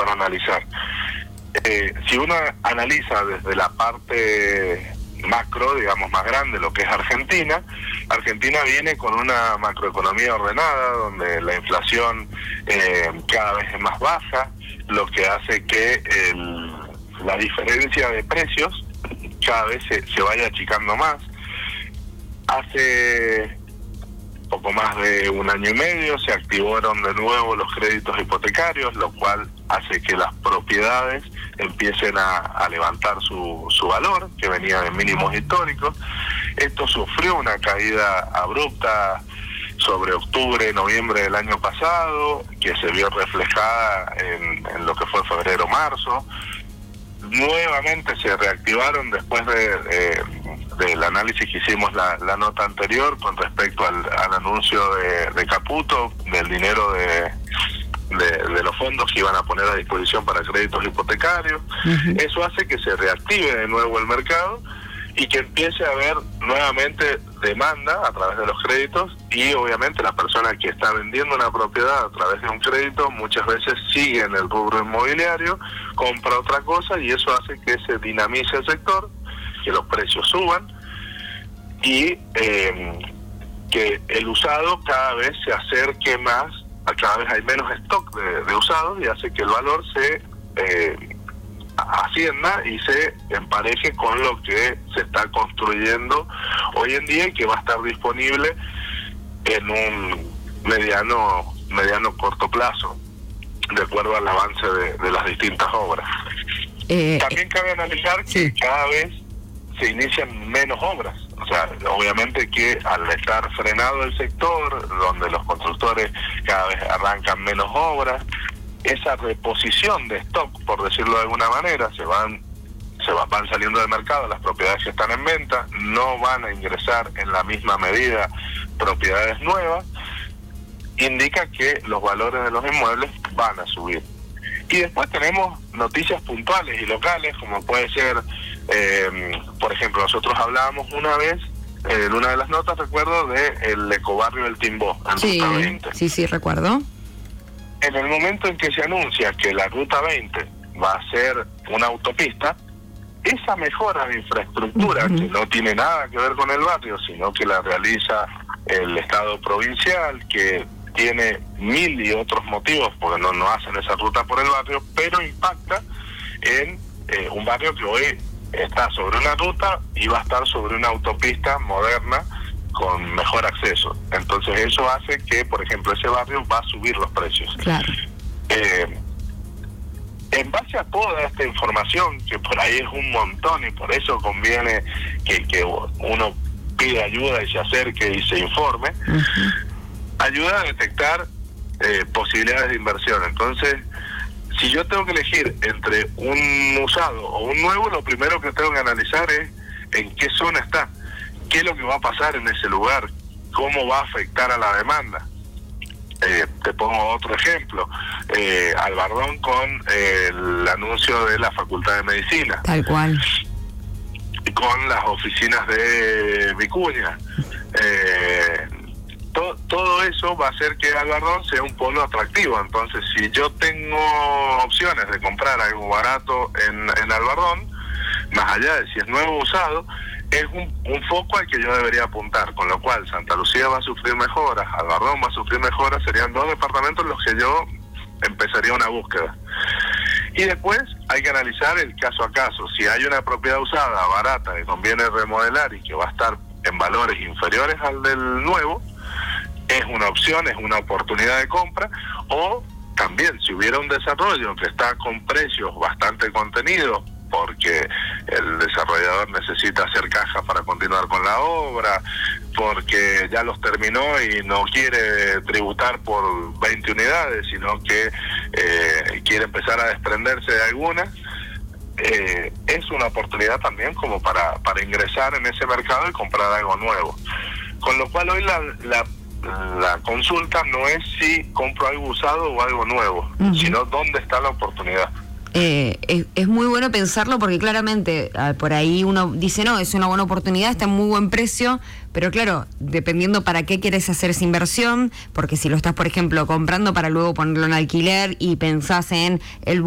bueno analizar. Si uno analiza desde la parte macro, digamos, más grande, lo que es Argentina viene con una macroeconomía ordenada, donde la inflación cada vez es más baja, lo que hace que la diferencia de precios cada vez se vaya achicando más. Hace poco más de 1 año y medio se activaron de nuevo los créditos hipotecarios, lo cual hace que las propiedades empiecen a levantar su valor, que venía de mínimos históricos. Esto sufrió una caída abrupta sobre octubre, noviembre del año pasado, que se vio reflejada en lo que fue febrero, marzo. Nuevamente se reactivaron después del análisis que hicimos la nota anterior con respecto al anuncio de Caputo, del dinero de los fondos que iban a poner a disposición para créditos hipotecarios. Eso hace que se reactive de nuevo el mercado y que empiece a haber nuevamente demanda a través de los créditos, y obviamente la persona que está vendiendo una propiedad a través de un crédito muchas veces sigue en el rubro inmobiliario, compra otra cosa, y eso hace que se dinamice el sector, que los precios suban y que el usado cada vez se acerque más, cada vez hay menos stock de usados, y hace que el valor se ascienda y se empareje con lo que se está construyendo hoy en día y que va a estar disponible en un mediano corto plazo, de acuerdo al avance de las distintas obras. También cabe analizar que cada vez se inician menos obras. O sea, obviamente que al estar frenado el sector, donde los constructores cada vez arrancan menos obras, esa reposición de stock, por decirlo de alguna manera, van saliendo del mercado las propiedades que están en venta, no van a ingresar en la misma medida propiedades nuevas, indica que los valores de los inmuebles van a subir. Y después tenemos noticias puntuales y locales, como puede ser, por ejemplo, nosotros hablábamos una vez, en una de las notas, recuerdo, del ecobarrio del Timbó, en Ruta 20. Sí, recuerdo. En el momento en que se anuncia que la Ruta 20 va a ser una autopista, esa mejora de infraestructura, que no tiene nada que ver con el barrio, sino que la realiza el Estado provincial, que tiene 1000 y otros motivos porque no hacen esa ruta por el barrio, pero impacta en un barrio que hoy está sobre una ruta y va a estar sobre una autopista moderna con mejor acceso. Entonces eso hace que, por ejemplo, ese barrio va a subir los precios. Claro. En base a toda esta información, que por ahí es un montón, y por eso conviene que uno pida ayuda y se acerque y se informe, ayuda a detectar posibilidades de inversión. Entonces, si yo tengo que elegir entre un usado o un nuevo, lo primero que tengo que analizar es en qué zona está, qué es lo que va a pasar en ese lugar, cómo va a afectar a la demanda. Te pongo otro ejemplo, Albardón con el anuncio de la Facultad de Medicina. Tal cual. Con las oficinas de Vicuña. Todo eso va a hacer que Albardón sea un polo atractivo. Entonces, si yo tengo opciones de comprar algo barato en Albardón, más allá de si es nuevo o usado, es un foco al que yo debería apuntar, con lo cual Santa Lucía va a sufrir mejoras, Albardón va a sufrir mejoras, serían 2 departamentos en los que yo empezaría una búsqueda. Y después hay que analizar el caso a caso. Si hay una propiedad usada, barata, que conviene remodelar y que va a estar en valores inferiores al del nuevo, es una opción, es una oportunidad de compra. O también, si hubiera un desarrollo que está con precios bastante contenidos, porque el desarrollador necesita hacer caja para continuar con la obra, porque ya los terminó y no quiere tributar por 20 unidades, sino que quiere empezar a desprenderse de algunas, es una oportunidad también como para ingresar en ese mercado y comprar algo nuevo. Con lo cual hoy la consulta no es si compro algo usado o algo nuevo, sino dónde está la oportunidad. Es muy bueno pensarlo, porque claramente por ahí uno dice, no, es una buena oportunidad, está en muy buen precio, pero claro, dependiendo para qué quieres hacer esa inversión, porque si lo estás, por ejemplo, comprando para luego ponerlo en alquiler y pensás en el